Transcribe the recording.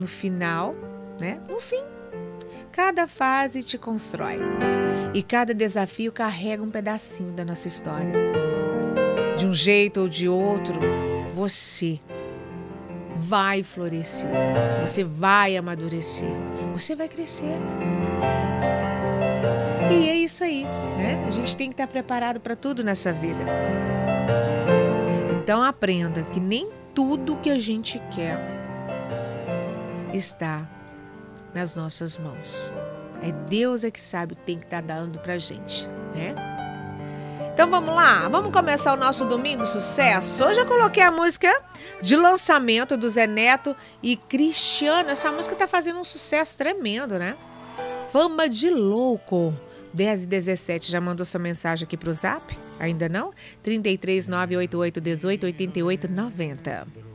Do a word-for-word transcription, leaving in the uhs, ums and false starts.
no final, né? No fim, cada fase te constrói e cada desafio carrega um pedacinho da nossa história. De um jeito ou de outro, você vai florescer, você vai amadurecer, você vai crescer. E é isso aí, né? A gente tem que estar preparado para tudo nessa vida. Então aprenda que nem tudo que a gente quer está nas nossas mãos. É Deus é que sabe o que tem que estar dando pra gente, né? Então vamos lá, vamos começar o nosso domingo sucesso. Hoje eu coloquei a música de lançamento do Zé Neto e Cristiano. Essa música tá fazendo um sucesso tremendo, né? Fama de louco. dez e dezessete, já mandou sua mensagem aqui pro Zap? Ainda não? trinta e três, nove oito oito, dezoito, oitenta e oito, noventa.